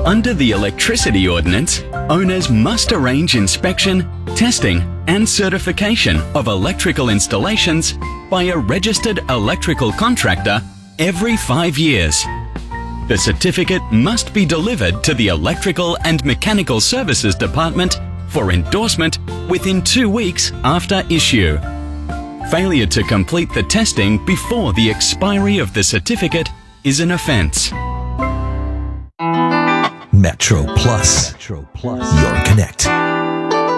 Under the Electricity Ordinance, owners must arrange inspection, testing and certification of electrical installations by a registered electrical contractor every 5 years. The certificate must be delivered to the Electrical and Mechanical Services Department for endorsement within 2 weeks after issue. Failure to complete the testing before the expiry of the certificate is an offence. Metro Plus. Your Connect.